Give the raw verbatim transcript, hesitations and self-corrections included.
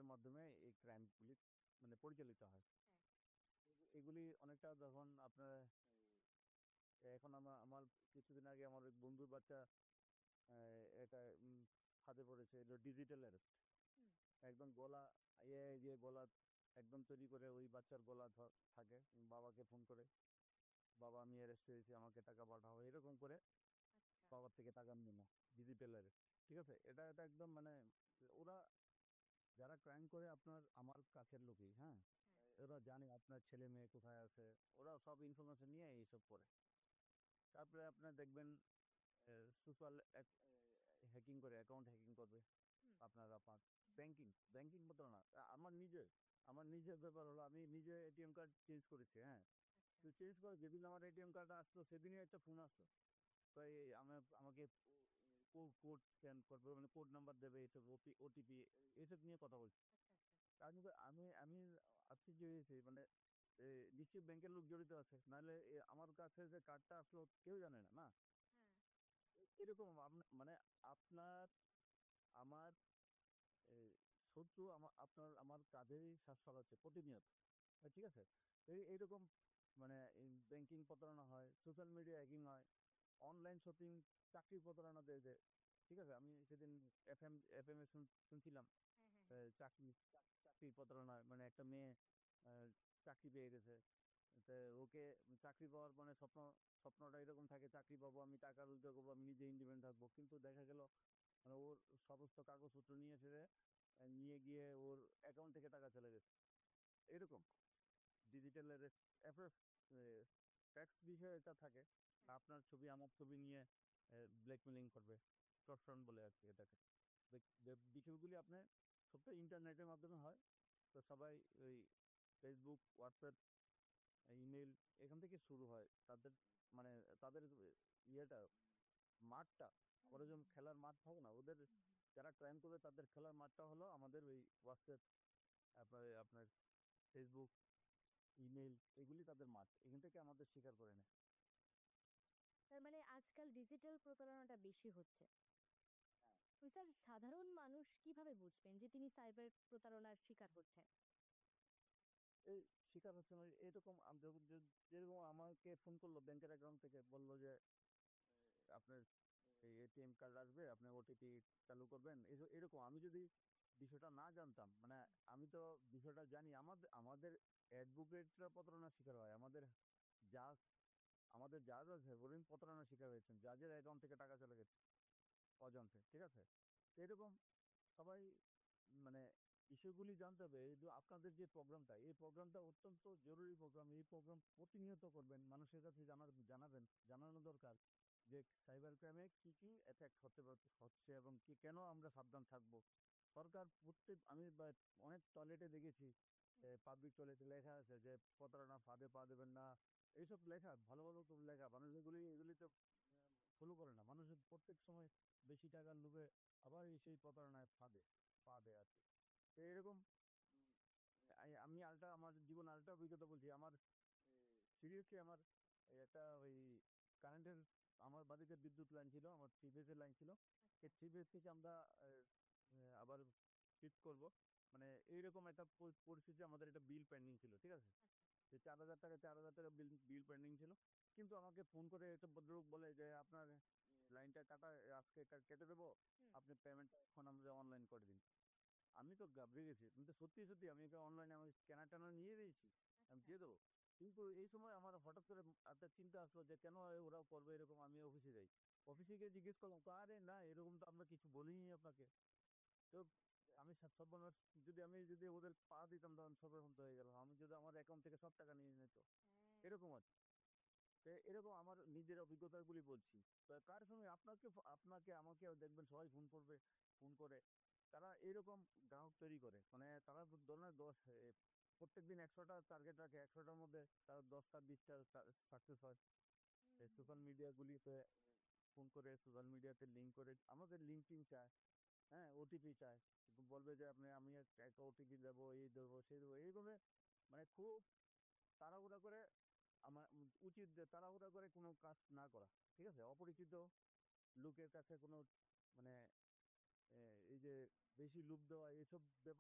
মাধ্যমে এই ক্রাইমগুলি মানে পরিচালিত হয়। হ্যাঁ। এগু এগুলি অনেকটা যখন আপনার এই এখন আমা আমার কিছুদিন আগে আমার এক বন্ধুর বাচ্চা অ্যা এটা উম ফাঁদে পড়েছে। এটা ডিজিটাল অ্যারেস্ট। হুম। একদম গলা এআই দিয়ে গলা একদম তৈরি করে ওই বাচ্চার গলা ধ থাকে। বাবাকে ফোন করে, "বাবা আমি অ্যারেস্ট হয়েছি, আমাকে টাকা পাঠাও।" এরকম করে আচ্ছা। বাবার থেকে টাকা নিয়ে নেয়। Digital arrest. ঠিক আছে? এটা এটা একদম মানে ওরা যারা ক্রাইম করে আপনার আমার কাছের লোকই, হ্যাঁ? হ্যাঁ। এ ওরা জানে আপনার ছেলে-মেয়ে কোথায় আছে। ওরা সব ইনফরমেশন নিয়ে এইসব করে। তারপরে আপনার দেখবেন এ সোশ্যাল এক এ হ্যাকিং করে, অ্যাকাউন্ট হ্যাকিং করবে। হুম। আপনার আপনার ব্যাংকিং, ব্যাংকিং প্রতারণা। আ আমার নিজের, আমার নিজের ব্যাপার হলো আমি নিজে এটিএম কার্ড চেঞ্জ করেছি, হ্যাঁ? আচ্ছা। তো চেঞ্জ করে যেদিন আমার এটিএম কার্ডটা আসলো সেদিনই একটা ফোন আসলো। কয় এই আমা আমাকে ও কো কোড সেন্ড করবে মানে কোড নাম্বার দেবে এসব ওপি ওটিপি এসব নিয়ে কথা বলছে। আচ্ছা, আচ্ছা। আমি তো আমি আমি আশ্চর্য হয়েছি মানে এ নিশ্চয়ই ব্যাংকের লোক জড়িত আছে। নাহলে এ আমার কাছে যে কার্ডটা আসলো কেউ জানে না, না? হ্যাঁ। এ এরকম আপনা মানে আপনার আমার এ শত্রু আমা আপনার আমার কাঁধেই শ্বাস ফেলাচ্ছে প্রতিনিয়ত। আ ঠিক আছে? তো এই এইরকম মানে এই ব্যাংকিং প্রতারণা হয়, সোশ্যাল মিডিয়া হ্যাকিং হয়, অনলাইন শপিং, চাকরির প্রতারণা দেয় যে, ঠিক আছে? আমি সেদিন এফএম এফএম এ শুন শুনছিলাম হ্যাঁ, হ্যাঁ, এ হ্যাঁ। চাকরি চাক চাকরির প্রতারণা মানে একটা মেয়ে আ চাকরি পেয়ে গেছে। তে ওকে চাকরি পাওয়ার মানে স্বপ্ন স্বপ্নটা এরকম থাকে চাকরি পাবো, আমি টাকা রোজগার করবো, আমি নিজে ইন্ডিপেন্ডেন্ট থাকবো। কিন্তু দেখা গেল মানে ওর সমস্ত কাগজপত্র নিয়ে এসে আ নিয়ে গিয়ে ওর অ্যাকাউন্ট থেকে টাকা চলে গেছে। এরকম ডিজিটাল অ্যারেস্ট এরপর এ ট্যাক্স বিষয়ে এটা থাকে। হ্যাঁ। আপনার ছবি আমার ছবি নিয়ে এ ব্ল্যাকমেইলিং করবে। extortion বলে আরকি এটাকে। বেক বে বিষয়গুলি আপনার সবটাই ইন্টারনেটের মাধ্যমে হয়। তো সবাই ওই Facebook, WhatsApp, ইমেইল এখান থেকে শুরু হয়। তাদের মানে তাদের এ ইয়েটা মাঠটা হুম, আমাদের হুম, যেমন হুম। খেলার মাঠ থাকে না? ওদের হুম, হুম। যারা ক্রাইম করবে তাদের খেলার মাঠটা হলো আমাদের ওই WhatsApp, তারপরে আপনার Facebook, ইমেইল এগুলি তাদের মাঠ। এখান থেকে আমাদের শিকার করে নেয়। তার মানে আজকাল ডিজিটাল প্রতারণাটা বেশি হচ্ছে। হ্যাঁ। তো স্যার সাধারণ মানুষ কিভাবে বুঝবেন যে তিনি সাইবার প্রতারণার শিকার হচ্ছে? এই শিকার হচ্ছে না এরকম আম যখন যে যেরকম আমাকে ফোন করলো ব্যাংকের অ্যাকাউন্ট থেকে বলল যে, এ আপনার এই এটিএম কার্ড আসবে, আপনার ওটিপি চালু করবেন। এজ এরকম আমি যদি বিষয়টা না জানতাম, মানে হুম। আমি তো বিষয়টা জানি আমাদে আমাদের অ্যাডভোকেটরা প্রতারণার শিকার হয়। আমাদের জাজ আমাদের জাজ আছে উনি প্রতারণার শিকার হয়েছেন। জাজের অ্যাকাউন্ট থেকে টাকা চলে গেছে অজান্তে। ঠিক আছে? তো এরকম সবাই মানে বিষয়গুলি জানতে হবে। এই যে আপনাদের যে প্রোগ্রামটা, এই প্রোগ্রামটা অত্যন্ত জরুরি প্রোগ্রাম। এই প্রোগ্রাম প্রতিনিয়ত করবেন। মানুষের কাছে জানার জানাবেন, জানানো দরকার যে সাইবার ক্রাইমে কি, কি এফেক্ট হতে পারত হচ্ছে এবং কি কেন আমরা সাবধান থাকবো। সরকার প্রত্যেক আমি বা অনেক টয়লেটে দেখেছি হুম। এ পাবলিক টয়লেটে লেখা আছে যে প্রতারণার ফাঁদে পা দেবেন না। এইসব লেখা ভালো, ভালো তো লেখা। মানুষ এগুলি এগুলি তো আ ফলো করে না। মানুষের প্রত্যেক সময় বেশি টাকার লোভে আবার এই সেই প্রতারণায় ফাঁদে পা দেয় আরকি। তো এরকম উম আই আমি আরেকটা আমার জীবনে আরেকটা অভিজ্ঞতা বলছি। আমার এ সিরিয়াসলি আমার এই একটা ওই কারেন্টের আমার বাড়িতে বিদ্যুৎ লাইন ছিল। আমার থ্রি ফেজের লাইন ছিল। আচ্ছা, এই থ্রি ফেজ থেকে আমরা এ এ আবার শিফট করব। মানে এইরকম একটা প পরিস্থিতি আমাদের একটা বিল পেন্ডিং ছিল। ঠিক আছে? আচ্ছা। যে ৳চার হাজার টাকা ৳চার হাজার টাকা বিল বিল পেন্ডিং ছিল। কিন্তু আমাকে ফোন করে একটা ভদ্রলোক বলে যে, "আপনার এ লাইনটা কাটা আজকে কা কেটে দেব। হুম। আপনি পেমেন্টটা এখন আমরা অনলাইন করে দিন।" আমি তো ঘাবড়ে গেছি। কিন্তু সত্যি, সত্যি আমি এটা অনলাইনে আমি স্ক্যানার-ট্যানার নিয়ে দিয়েছি। আমি আচ্ছা। দিয়ে দেব। কিন্তু এই সময় আমার হঠাৎ করে একটা চিন্তা আসলো যে কেন এ ওরা করবে এরকম আমি অফিসে যাই। অফিসে গিয়ে জিজ্ঞেস করলাম, তো "আরে না এরকম তো আমরা কিছু বলিনি আপনাকে।" তো আমি সা সর্বনাশ যদি আমি যদি ওদের পা দিতাম তখন সর্বনাশ হয়ে গেল। আমি যদি আমার অ্যাকাউন্ট থেকে সব টাকা নিয়ে নিত। হ্যাঁ। এরকম আরকি। তো এরকম আমার নিজের অভিজ্ঞতাগুলি বলছি। তো কার সঙ্গে আপনাকে ফ আপনাকে আমাকেও দেখবেন সবাই ফোন করবে, ফোন করে। তারা এরকম গ্রাহক তৈরি করে। মানে তারা ধরুন দশ এ প্রত্যেকদিন একশো টা টার্গেট রাখে। একশো টার মধ্যে তারা দশ টা বিশ টা তা সাকসেস হয়। হুম, এই হুম, সোশ্যাল হুম। মিডিয়া গুলিতে ফোন করে সোশ্যাল মিডিয়াতে লিঙ্ক করে আমাদের লিঙ্কডিন চায়, হ্যাঁ? ওটিপি চায়। বলবে যে আপনি আমি একটা একটা ওটিপি দেবো, এই দেবো, সেই দেবো। এইভাবে মানে খুব তাড়াহুড়া করে আমার উম উচিত যে তাড়াহুড়া করে কোনো কাজ না করা। ঠিক আছে? অপরিচিত লোকের কাছে কোনো মানে এ এই যে বেশি লোভ দেওয়া এসব ব্যাপার